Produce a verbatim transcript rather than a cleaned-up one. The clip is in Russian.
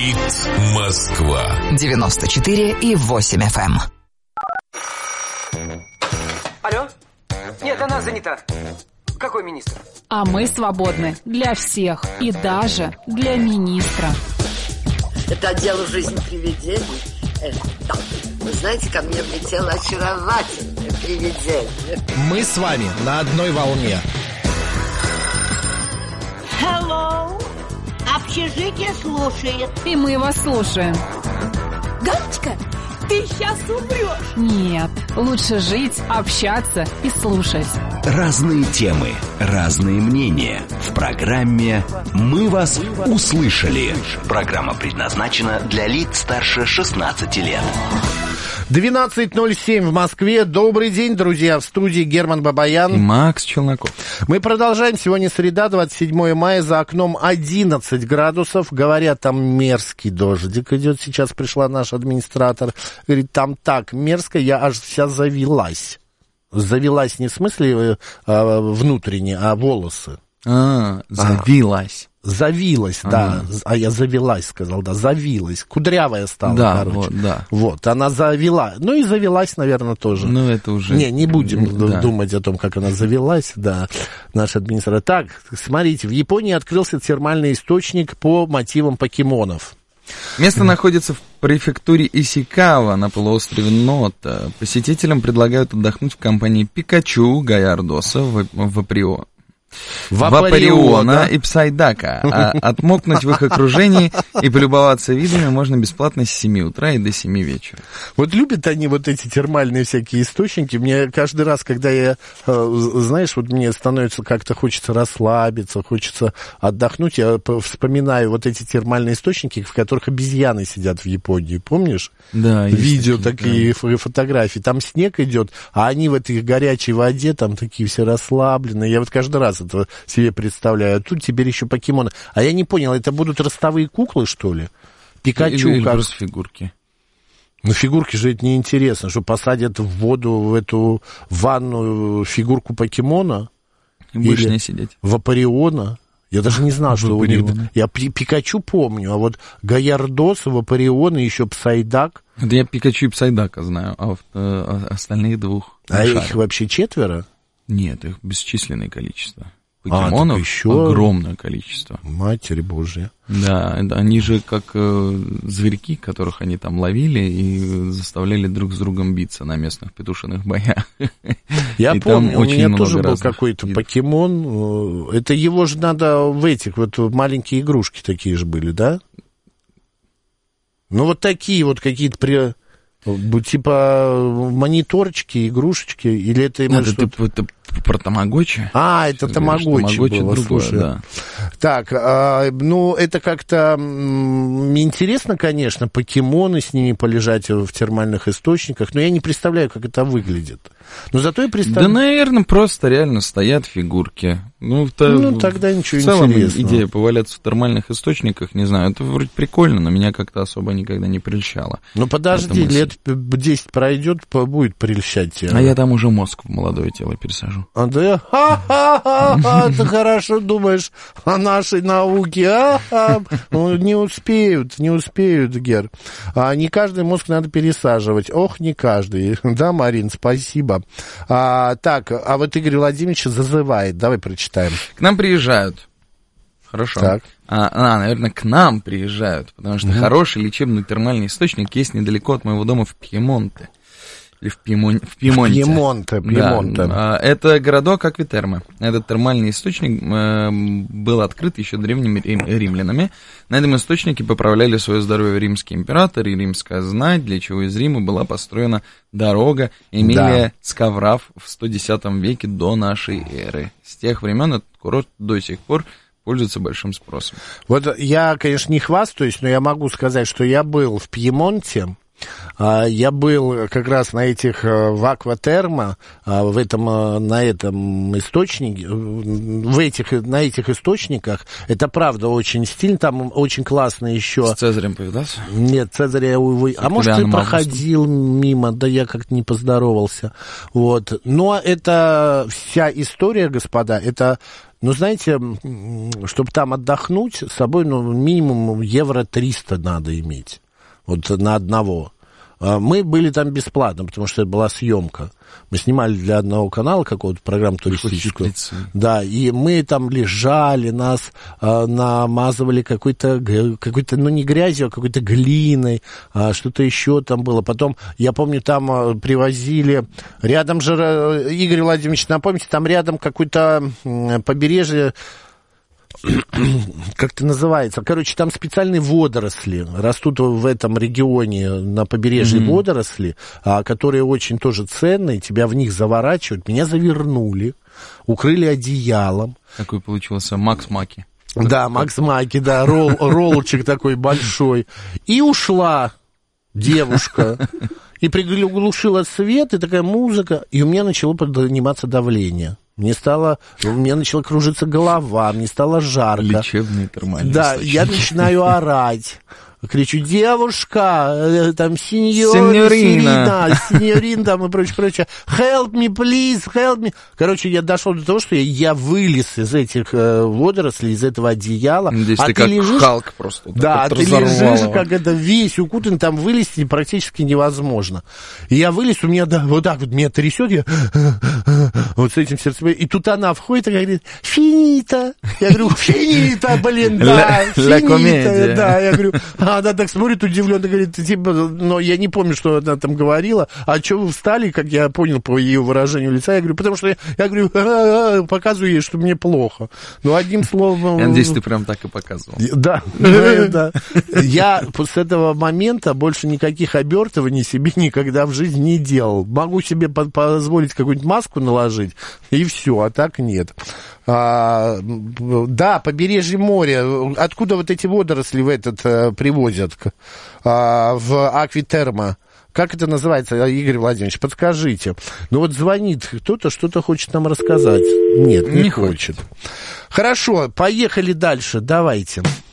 Хит Москва. девяносто четыре и восемь эф эм. Алло? Нет, она занята. Какой министр? А мы свободны для всех и даже для министра. Это отдел жизни привидений. Э, да. Вы знаете, ко мне влетело очаровательное привидение. Мы с вами на одной волне. Hello. Общежитие слушает. И мы вас слушаем. Галочка, ты сейчас умрешь. Нет, лучше жить, общаться и слушать. Разные темы, разные мнения. В программе «Мы вас услышали». Программа предназначена для лиц старше шестнадцати лет. двенадцать ноль семь в Москве. Добрый день, друзья. В студии Герман Бабаян и Макс Челноков. Мы продолжаем. Сегодня среда, двадцать седьмое мая. За окном одиннадцать градусов. Говорят, там мерзкий дождик идет. Сейчас пришла наш администратор. Говорит, там так мерзко, я аж вся завелась. Завелась не в смысле а, внутренне, а волосы. А, завилась. Завилась, да. Ага. А я завелась, сказал, да, завилась. Кудрявая стала, да, короче. Вот, да. Вот, она завела. Ну и завелась, наверное, тоже. Ну, это уже... Не, не будем да. думать о том, как она завелась, да, наш администратор. Так, смотрите, в Японии открылся термальный источник по мотивам покемонов. Место находится в префектуре Исикава на полуострове Нота. Посетителям предлагают отдохнуть в компании Пикачу, Гаярдоса, Ваприо. Вапариона и Псайдака. А отмокнуть в их окружении и полюбоваться видами можно бесплатно с семи утра и до семи вечера. Вот любят они вот эти термальные всякие источники. Мне каждый раз, когда я, знаешь, вот мне становится как-то хочется расслабиться, хочется отдохнуть, я вспоминаю вот эти термальные источники, в которых обезьяны сидят в Японии, помнишь? Да. Видео такие, да. Фотографии. Там снег идет, а они в этой горячей воде там такие все расслабленные. Я вот каждый раз это себе представляю. А тут теперь еще покемоны. А я не понял, это будут ростовые куклы, что ли? Пикачу или, или как? просто фигурки. Ну, фигурки же это неинтересно, что посадят в воду, в эту ванну фигурку покемона. И будешь не сидеть. Вапариона. Я даже не знал, что у них... Я Пикачу помню, а вот Гаярдос, Вапарион и еще Псайдак. Да я Пикачу и Псайдака знаю, а вот, э, остальных двух... А их вообще четверо? Нет, их бесчисленное количество. Покемонов а, еще... огромное количество. Матерь Божья. Да, они же как э, зверьки, которых они там ловили и заставляли друг с другом биться на местных петушиных боях. Я и помню, у меня тоже был разных... какой-то покемон. Это его же надо в этих, вот маленькие игрушки такие же были, да? Ну вот такие вот какие-то... При... Типа мониторчики, игрушечки, или это... Нет, это, это, это про тамагочи. А, это тамагочи было, другое, слушай. Да. Так, а, ну, это как-то м- интересно, конечно, покемоны с ними полежать в термальных источниках, но я не представляю, как это выглядит. Но зато я представляю... Да, наверное, просто реально стоят фигурки. Ну, то, ну тогда ничего в целом интересного. Идея поваляться в термальных источниках, не знаю, это вроде прикольно, но меня как-то особо никогда не прельщало. Ну, подожди, лет десять пройдет, будет прельщать тебя. А я там уже мозг в молодое тело пересажу. А да? Ха-ха-ха! Ты хорошо думаешь о нашей науке. А-ха. Ну, не успеют, не успеют, Гер. А не каждый мозг надо пересаживать. Ох, не каждый. Да, Марин, спасибо. А, так, а вот Игорь Владимирович зазывает. Давай прочитаем. К нам приезжают. Хорошо. Так. А, а, наверное, к нам приезжают, потому что mm-hmm. хороший лечебный термальный источник есть недалеко от моего дома в Пьемонте. Или в, Пьемон... в Пьемонте. В Пьемонте, Пьемонте. Да. Это городок Аквитерме. Этот термальный источник э, был открыт еще древними рим... римлянами. На этом источнике поправляли свое здоровье римский император и римская знать, для чего из Рима была построена дорога Эмилия да. Скавраф в сто десятом веке до нашей эры. С тех времен этот курорт до сих пор пользуется большим спросом. Вот я, конечно, не хвастаюсь, но я могу сказать, что я был в Пьемонте. Я был как раз на этих, в Акватермо, в этом, на этом источнике, в этих, на этих источниках. Это правда очень стильно, там очень классно еще. С Цезарем повидался? Нет, Цезаря, увы. А может, ты проходил мимо, да я как-то не поздоровался. Вот. Но это вся история, господа, это Ну, знаете, чтобы там отдохнуть, с собой, ну, минимум евро триста надо иметь. Вот на одного. Мы были там бесплатно, потому что это была съемка. Мы снимали для одного канала какую-то программу туристическую. Да, и мы там лежали, нас а, намазывали какой-то, какой-то, ну, не грязью, а какой-то глиной, а, что-то еще там было. Потом, я помню, там а, привозили, рядом же, Игорь Владимирович, напомните, там рядом какое-то побережье, как это называется? Короче, там специальные водоросли растут в этом регионе на побережье, mm-hmm. водоросли, а, которые очень тоже ценные, тебя в них заворачивают. Меня завернули, укрыли одеялом. Такой получился Макс Маки. Да, Макс Маки, да, ролл, роллчик такой большой. И ушла девушка. И приглушила свет, и такая музыка, и у меня начало подниматься давление. Мне стало, у меня начала кружиться голова, мне стало жарко. Лечебные термальные Да, источники. я начинаю орать. Кричу: девушка, там, сеньор, сеньорина, сеньорин, там, и прочее, прочее. Help me, please, help me. Короче, я дошел до того, что я, я вылез из этих э, водорослей, из этого одеяла. Здесь а ты, ты как лежишь, Халк просто. да, а ты лежишь, его. Как это, весь укутан, там вылезти практически невозможно. И я вылез, у меня, да, вот так вот меня трясет, я вот с этим сердцем. И тут она входит и говорит: финита. Я говорю: финита, блин, да, финита. Да, я говорю. А она так смотрит удивленно, говорит, типа, но я не помню, что она там говорила. А что вы встали, как я понял по ее выражению лица? Я говорю, потому что я, я говорю, а-а-а, показываю ей, что мне плохо. Ну, одним словом... Я надеюсь, ты прям так и показывал. Да, да. Я после этого момента больше никаких обертываний себе никогда в жизни не делал. Могу себе позволить какую-нибудь маску наложить, и все, а так нет. А, да, побережье моря. Откуда вот эти водоросли в этот а, привозят? А, в Аквитерма. Как это называется, Игорь Владимирович? Подскажите. Ну вот звонит кто-то, что-то хочет нам рассказать. Нет, не, не хочет. хочет. Хорошо, поехали дальше. Давайте.